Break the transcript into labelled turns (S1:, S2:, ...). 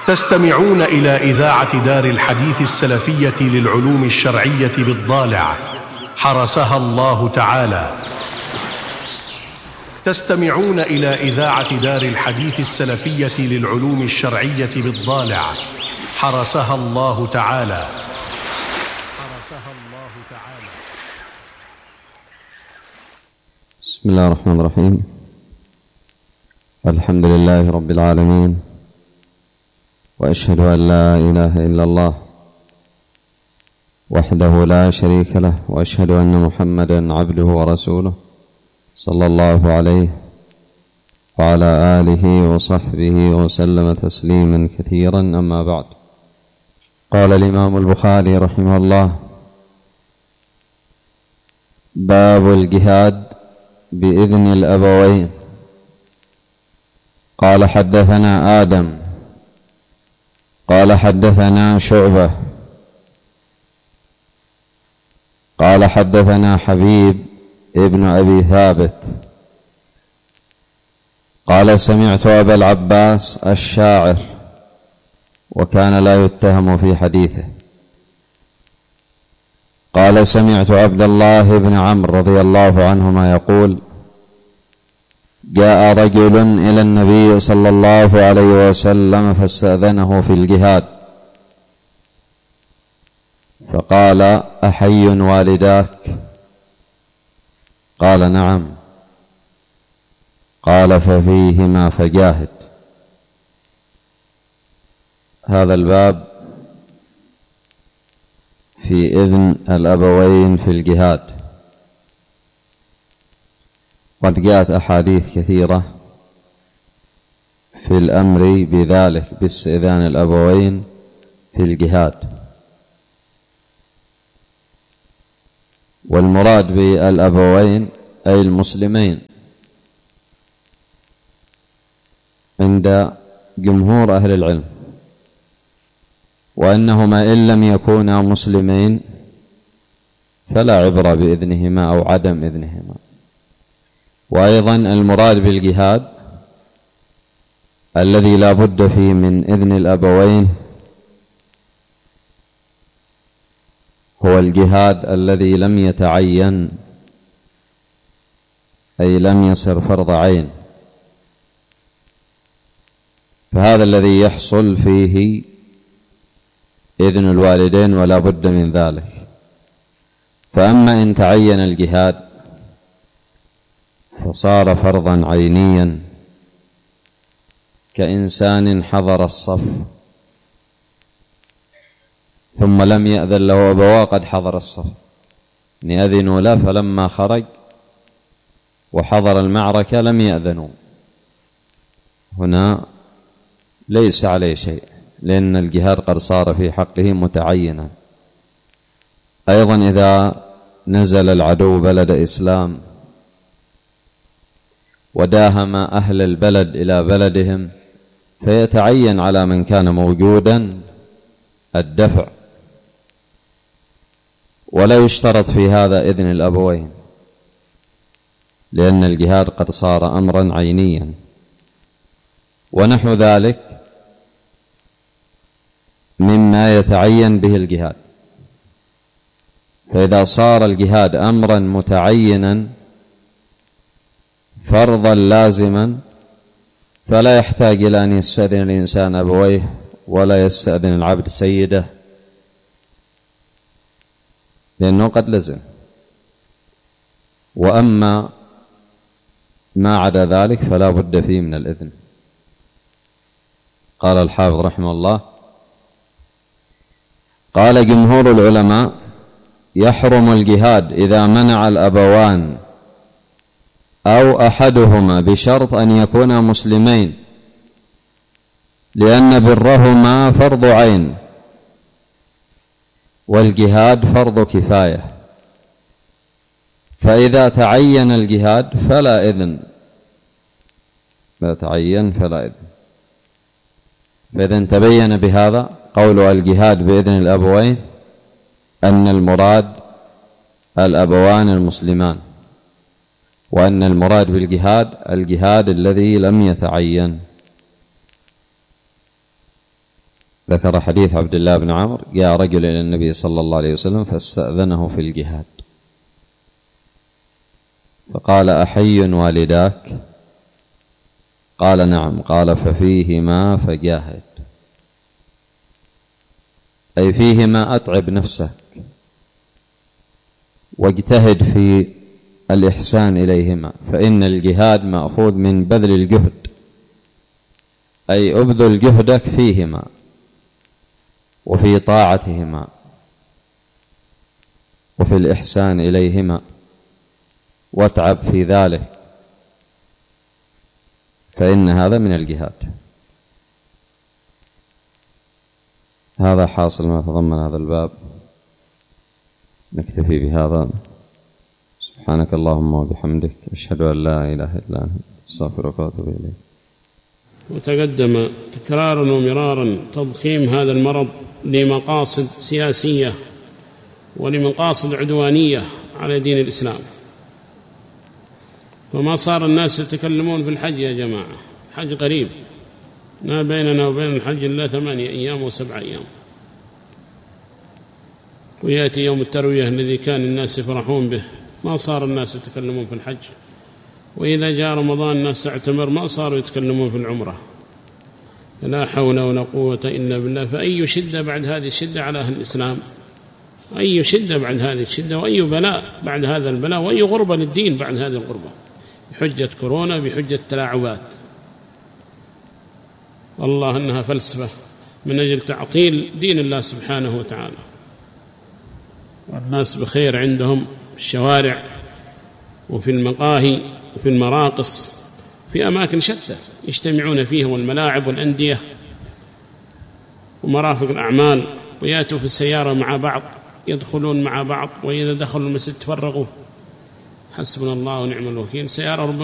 S1: تستمعون إلى إذاعة دار الحديث السلفية للعلوم الشرعية بالضالع حرسها الله تعالى. تستمعون إلى إذاعة دار الحديث السلفية للعلوم الشرعية بالضالع حرسها الله تعالى.
S2: بسم الله الرحمن الرحيم. الحمد لله رب العالمين، وأشهد أن لا إله إلا الله وحده لا شريك له، وأشهد أن محمدا عبده ورسوله صلى الله عليه وعلى آله وصحبه وسلم تسليما كثيرا. أما بعد، قال الإمام البخاري رحمه الله: باب الجهاد بإذن الأبوين. قال: حدثنا آدم قال: حدثنا شعبة قال: حدثنا حبيب ابن أبي ثابت قال: سمعت أبا العباس الشاعر، وكان لا يتهم في حديثه، قال: سمعت عبد الله بن عمرو رضي الله عنهما يقول: جاء رجل إلى النبي صلى الله عليه وسلم فاستأذنه في الجهاد، فقال: أحي والداك؟ قال: نعم. قال: ففيهما فجاهد. هذا الباب في إذن الأبوين في الجهاد. قد جاءت أحاديث كثيرة في الأمر بذلك، باستئذان الأبوين في الجهاد. والمراد بالأبوين أي المسلمين عند جمهور أهل العلم، وأنهما إن لم يكونا مسلمين فلا عبرة بإذنهما أو عدم إذنهما. وأيضا المراد بالجهاد الذي لا بد فيه من إذن الأبوين هو الجهاد الذي لم يتعين، أي لم يصر فرض عين، فهذا الذي يحصل فيه إذن الوالدين ولا بد من ذلك. فأما إن تعين الجهاد فصار فرضا عينيا، كإنسان حضر الصف ثم لم يأذن له أبواه قد حضر الصف، أذنوا له فلما خرج وحضر المعركة لم يأذنوا، هنا ليس عليه شيء، لأن الجهاد قد صار في حقه متعينا. أيضا إذا نزل العدو بلد إسلام وداهم أهل البلد إلى بلدهم فيتعين على من كان موجودا الدفع، ولا يشترط في هذا إذن الأبوين، لأن الجهاد قد صار أمرا عينيا. ونحو ذلك مما يتعين به الجهاد، فإذا صار الجهاد أمرا متعينا فرضا لازما فلا يحتاج إلى أن يستأذن الإنسان أبويه ولا يستأذن العبد سيده، لأنه قد لزم. وأما ما عدا ذلك فلا بد فيه من الإذن. قال الحافظ رحمه الله: قال جمهور العلماء: يحرم الجهاد إذا منع الأبوان أو أحدهما بشرط أن يكونا مسلمين، لأن برهما فرض عين والجهاد فرض كفاية، فإذا تعين الجهاد فلا إذن، لا تعين فلا إذن. فإذا تبين بهذا قول الجهاد بإذن الأبوين أن المراد الأبوان المسلمان، وأن المراد بالجهاد الجهاد الذي لم يتعين. ذكر حديث عبد الله بن عمرو: جاء رجل إلى النبي صلى الله عليه وسلم فاستأذنه في الجهاد، فقال: أحي والداك؟ قال: نعم. قال: ففيهما فجاهد، أي فيهما أتعب نفسك واجتهد في الإحسان إليهما، فإن الجهاد مأخوذ من بذل الجهد، أي أبذل جهدك فيهما وفي طاعتهما وفي الإحسان إليهما، واتعب في ذلك، فإن هذا من الجهاد. هذا حاصل ما تضمن هذا الباب. نكتفي بهذا. سبحانك اللهم وبحمدك، أشهد أن لا إله إلا أنت، أستغفرك وأتوب إليك.
S3: وتقدم تكرارا ومرارا تضخيم هذا المرض لمقاصد سياسية ولمقاصد عدوانية على دين الإسلام، وما صار الناس يتكلمون في الحج يا جماعة. حج قريب، ما بيننا وبين الحج إلا 8 أيام و7 أيام، ويأتي يوم التروية الذي كان الناس يفرحون به، ما صار الناس يتكلمون في الحج. وإذا جاء رمضان الناس تعتمر، ما صاروا يتكلمون في العمرة. لا حول ولا قوة إلا بالله. فأي شدة بعد هذه الشدة على أهل الإسلام، أي شدة بعد هذه الشدة، وأي بلاء بعد هذا البلاء، وأي غربة للدين بعد هذه الغربة، بحجة كورونا، بحجة تلاعبات. والله أنها فلسفة من أجل تعطيل دين الله سبحانه وتعالى. والناس بخير عندهم في الشوارع وفي المقاهي وفي المراقص، في أماكن شتى يجتمعون فيها، والملاعب والأندية ومرافق الأعمال، ويأتوا في السيارة مع بعض، يدخلون مع بعض، وإذا دخلوا المسجد تفرغوا. حسبنا الله ونعم الوكيل. سيارة ربما